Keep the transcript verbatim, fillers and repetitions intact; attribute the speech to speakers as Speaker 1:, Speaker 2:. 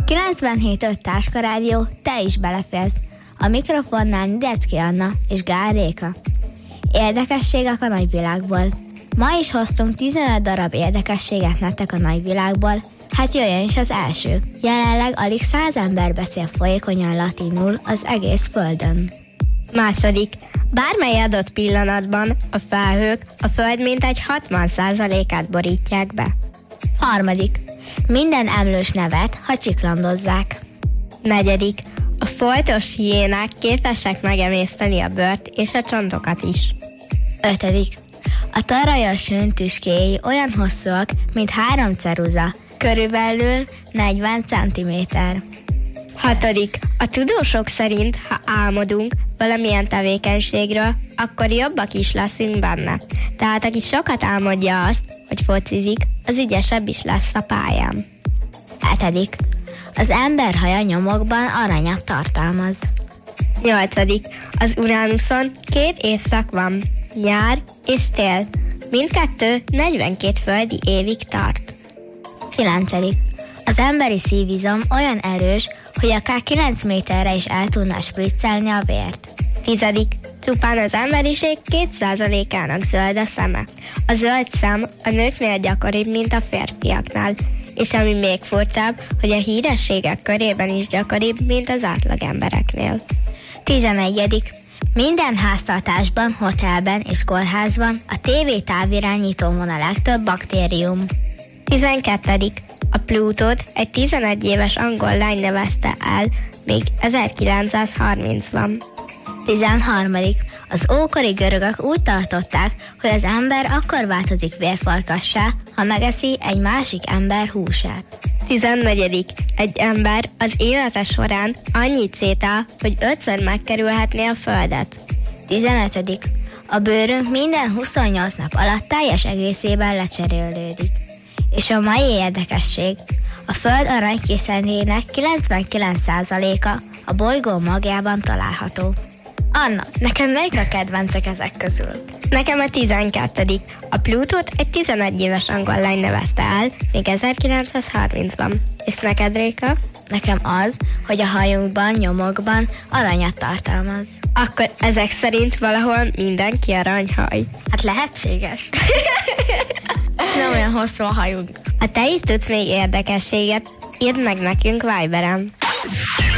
Speaker 1: kilencvenhét öt Táska Rádió, te is beleférsz. A mikrofonnál Nidecki Anna és Gál Réka. Érdekességek a nagyvilágból. Ma is hoztunk tizenöt darab érdekességet nektek a nagyvilágból, hát jöjjön is az első. Jelenleg alig száz ember beszél folyékonyan latinul az egész földön.
Speaker 2: Második. Bármely adott pillanatban a felhők a föld mintegy hatvan százalékát borítják be.
Speaker 1: Harmadik. Minden emlős nevet, ha csiklandozzák.
Speaker 2: Negyedik. A foltos hiénák képesek megemészteni a bőrt és a csontokat is.
Speaker 1: Ötödik. A tarajos hőn tüskéi olyan hosszúak, mint három ceruza, körülbelül negyven centiméter.
Speaker 2: Hatodik. A tudósok szerint, ha álmodunk valamilyen tevékenységről, akkor jobbak is leszünk benne. Tehát aki sokat álmodja azt, hogy focizik, az ügyesebb is lesz a pályán.
Speaker 1: Hetedik. Az ember haja nyomokban aranyat tartalmaz.
Speaker 2: Nyolcadik. Az Uránuszon két évszak van, nyár és tél. Mindkettő negyvenkét földi évig tart.
Speaker 1: Kilencedik. Az emberi szívizom olyan erős, hogy akár kilenc méterre is el tudna spriccelni a vért.
Speaker 2: Tizedik. Csupán az emberiség két százalékának zöld a szeme. A zöld szem a nőknél gyakoribb, mint a férfiaknál, és ami még furcsább, hogy a hírességek körében is gyakoribb, mint az átlag embereknél.
Speaker 1: Tizenegyedik. Minden háztartásban, hotelben és kórházban a tévé távirányítón van a legtöbb baktérium.
Speaker 2: Tizenkettedik. A Plutót egy tizenegy éves angol lány nevezte el még ezerkilencszázharmincban.
Speaker 1: tizenharmadik. Az ókori görögök úgy tartották, hogy az ember akkor változik vérfarkassá, ha megeszi egy másik ember húsát.
Speaker 2: tizennegyedik. Egy ember az élete során annyit sétál, hogy ötször megkerülhetné a földet.
Speaker 1: tizenötödik. A bőrünk minden huszonnyolc nap alatt teljes egészében lecserélődik. És a mai érdekesség, a Föld aranykészetének kilencvenkilenc százaléka a bolygó magjában található. Anna, neked melyik a kedvencek ezek közül?
Speaker 2: Nekem a tizenkettedik. A Plutót egy tizenegy éves angol lány nevezte el még ezerkilencszázharmincban. És neked, Réka?
Speaker 1: Nekem az, hogy a hajunkban, nyomokban aranyat tartalmaz.
Speaker 2: Akkor ezek szerint valahol mindenki aranyhaj.
Speaker 1: Hát lehetséges. Nem olyan hosszú a hajunk.
Speaker 2: Ha te is tudsz még érdekességet, írd meg nekünk Viberen.